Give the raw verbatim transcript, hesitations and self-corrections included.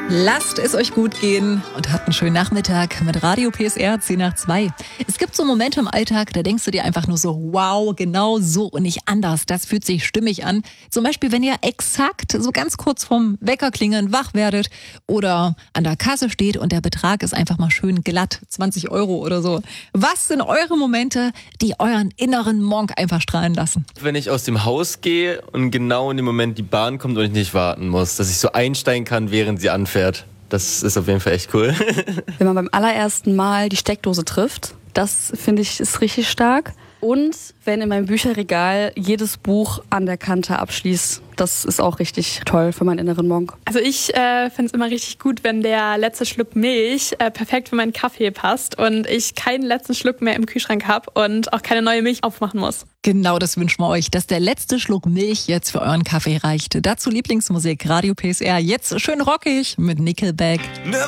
Lasst es euch gut gehen und habt einen schönen Nachmittag mit Radio P S R zehn nach zwei. Es gibt so Momente im Alltag, da denkst du dir einfach nur so, wow, genau so und nicht anders. Das fühlt sich stimmig an. Zum Beispiel, wenn ihr exakt so ganz kurz vorm Weckerklingeln wach werdet oder an der Kasse steht und der Betrag ist einfach mal schön glatt, zwanzig Euro oder so. Was sind eure Momente, die euren inneren Monk einfach strahlen lassen? Wenn ich aus dem Haus gehe und genau in dem Moment die Bahn kommt und ich nicht warten muss, dass ich so einsteigen kann, während sie anfährt. Das ist auf jeden Fall echt cool. Wenn man beim allerersten Mal die Steckdose trifft, das finde ich ist richtig stark. Und wenn in meinem Bücherregal jedes Buch an der Kante abschließt, das ist auch richtig toll für meinen inneren Monk. Also ich äh, finde es immer richtig gut, wenn der letzte Schluck Milch äh, perfekt für meinen Kaffee passt und ich keinen letzten Schluck mehr im Kühlschrank habe und auch keine neue Milch aufmachen muss. Genau, das wünschen wir euch, dass der letzte Schluck Milch jetzt für euren Kaffee reicht. Dazu Lieblingsmusik, Radio P S R, jetzt schön rockig mit Nickelback.